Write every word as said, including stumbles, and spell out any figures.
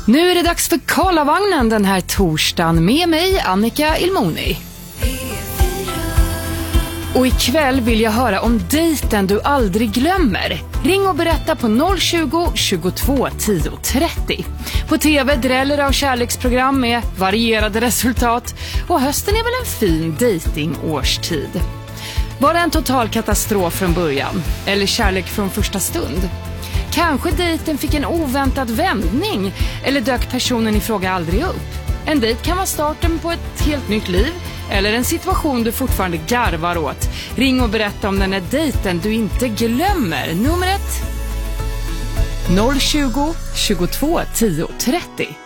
Nu är det dags för Karlavagnen den här torsdagen med mig, Annika Ilmoni. Och ikväll vill jag höra om dejten du aldrig glömmer. Ring och berätta på noll tjugo, tjugotvå, tio, trettio. På tv dräller av kärleksprogram med varierade resultat. Och hösten är väl en fin dejtingårstid. Var det en total katastrof från början? Eller kärlek från första stund? Kanske dejten fick en oväntad vändning, eller dök personen i fråga aldrig upp. En dejt kan vara starten på ett helt nytt liv, eller en situation du fortfarande garvar åt. Ring och berätta om den här dejten du inte glömmer. Numret noll tjugo, tjugotvå, tio, trettio.